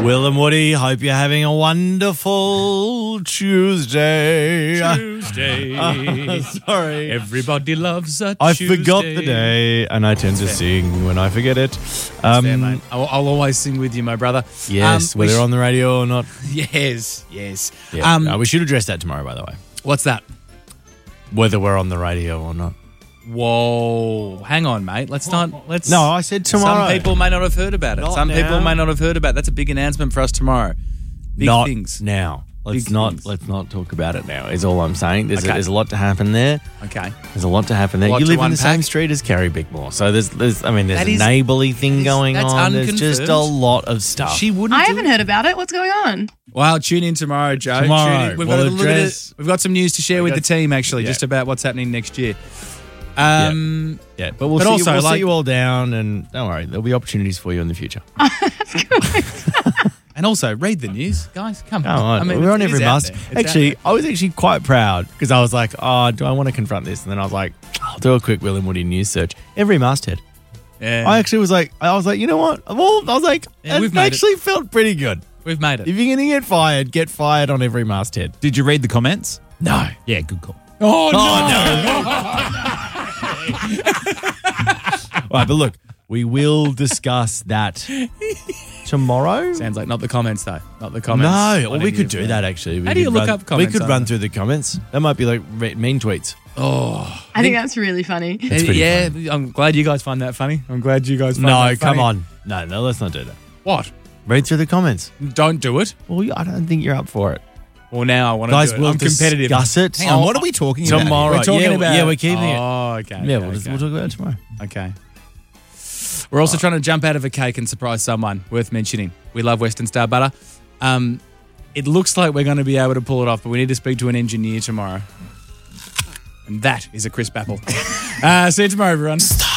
Will and Woody, hope you're having a wonderful Tuesday. Sorry. Everybody loves a I Tuesday. forgot the day and I tend to sing when I forget it. Fair, mate. I'll always sing with you, my brother. Yes, whether on the radio or not. Yes. Yeah. We should address that tomorrow, by the way. What's that? Whether we're on the radio or not. Whoa. Hang on, mate. Let's. No, I said tomorrow. Some people may not have heard about it. Not Some now. people may not have heard about it. That's a big announcement for us tomorrow. Big Not things. now. Big Let's things. not talk about it now, is all I'm saying. Okay. There's a lot to happen there. Okay. There's a lot to happen there. A lot You to live in the unpack. same street as Carrie Bickmore. So there's That a is- neighbourly thing going that's on. There's just a unconfirmed. lot of stuff. She wouldn't. I do haven't it. heard about it. What's going on? Well, tune in tomorrow, Joe. Tomorrow. Tune in. We'll We've got some news to share with the team, actually, Yeah. just about what's happening next year. Yeah, but we'll But see also, we'll like- sit you all down, and don't worry, there'll be opportunities for you in the future. And also, read the news, guys. Come Come on, I mean, we're on it every is out must. there. It's out Actually, there. I was actually quite proud because I was like, oh, do I want to confront this? And then I was like, I'll do a quick Will and Woody news search. Every masthead. Yeah. I actually was like, you know what? I was like, Yeah, we've it made it. actually felt pretty good. We've made it. If you're going to get fired on every masthead. Did you read the comments? No. Yeah, good call. Oh, All right, but look, we will discuss that tomorrow. Sounds like not the comments, though. Not the comments. No, on or we any could of do them. that actually. How do you look up comments We could on run that? through the comments. That might be like mean tweets. Oh. I think that's really funny. It's pretty yeah, I'm glad you guys find that funny. I'm glad you guys find No, that funny. come on. No, let's not do that. What? Read through the comments. Don't do it. Well, I don't think you're up for it. Well, now I want to Guys, do it. we'll I'm competitive. discuss it. Hang on, what are we talking about? Tomorrow. We're talking yeah, about- yeah, we're keeping it. Oh, okay. Yeah, okay, we'll okay. talk about it tomorrow. Okay. We're also trying to jump out of a cake and surprise someone worth mentioning. We love Western Star Butter. It looks like we're going to be able to pull it off, but we need to speak to an engineer tomorrow. And that is a crisp apple. See you tomorrow, everyone.